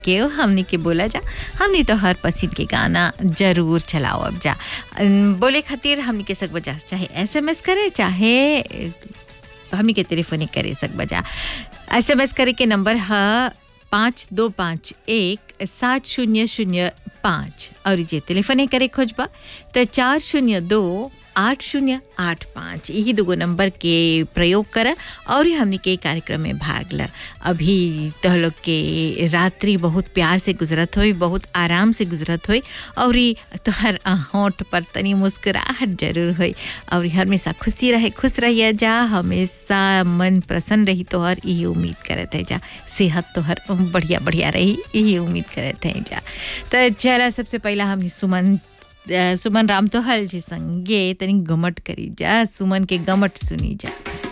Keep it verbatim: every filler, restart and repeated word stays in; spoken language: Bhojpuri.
के हमनी के बोला जा हमनी तो हर पसंद के गाना जरूर चलाओ अब जा बोले खातिर हमनी के सक बजा चाहे एसएमएस करे चाहे हमनी के टेलीफोन करे सक बजा एसएमएस करे के नंबर है पाँच दो पाँच एक सात शून्य शून्य पाँच और जे टेलीफोन करे खोजबा तो चार शून्य दो आठ शून्य आठ पाँच यही दो नंबर के प्रयोग कर और हमनी के कार्यक्रम में भाग ल। अभी तो लोग के रात्रि बहुत प्यार से गुजरत होई, बहुत आराम से गुजरत होई और तोहर होंठ पर तनी मुस्कुराहट जरूर होई और हमेशा खुशी रहे, खुश रहिए जा, हमेशा मन प्रसन्न रही तोहर यही उम्मीद करते है जा, सेहत तोहर बढ़िया बढ़िया रही यही उम्मीद करते हैं जा। तो चला सबसे पहला हमनी सुमन सुमन राम तो हल जी संगे तनी गमट करी जा, सुमन के गमट सुनी जा।